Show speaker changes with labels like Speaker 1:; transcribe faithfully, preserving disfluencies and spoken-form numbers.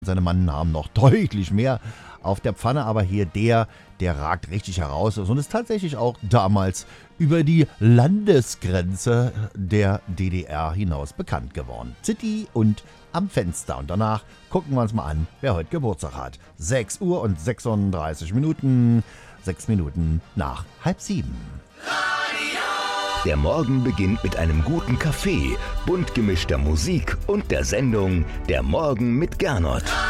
Speaker 1: Seine Mannen haben noch deutlich mehr auf der Pfanne, aber hier der, der ragt richtig heraus und ist tatsächlich auch damals über die Landesgrenze der D D R hinaus bekannt geworden. City und am Fenster. Und danach gucken wir uns mal an, wer heute Geburtstag hat. sechs Uhr und sechsunddreißig Minuten, sechs Minuten nach halb sieben.
Speaker 2: Der Morgen beginnt mit einem guten Kaffee, bunt gemischter Musik und der Sendung Der Morgen mit Gernot.